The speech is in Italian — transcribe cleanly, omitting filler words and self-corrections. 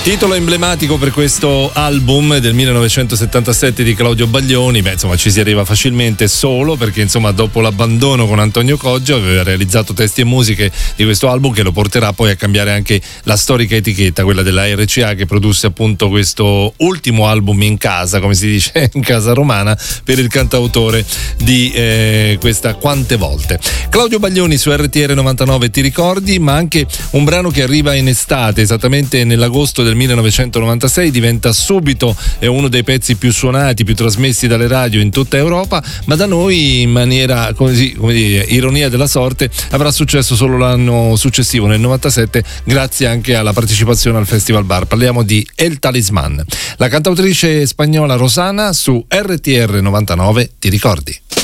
Titolo emblematico per questo album del 1977 di Claudio Baglioni. Insomma, ci si arriva facilmente solo perché, insomma, dopo l'abbandono con Antonio Coggia aveva realizzato testi e musiche di questo album che lo porterà poi a cambiare anche la storica etichetta, quella della RCA, che produsse appunto questo ultimo album in casa, come si dice in casa romana, per il cantautore di questa Quante volte. Claudio Baglioni su RTR 99 Ti ricordi, ma anche un brano che arriva in estate, esattamente nell'agosto del 1996, diventa subito uno dei pezzi più suonati, più trasmessi dalle radio in tutta Europa, ma da noi in maniera così, come dire, ironia della sorte, avrà successo solo l'anno successivo, nel 97, grazie anche alla partecipazione al Festival Bar. Parliamo di El Talisman. La cantautrice spagnola Rosana su RTR 99 Ti ricordi.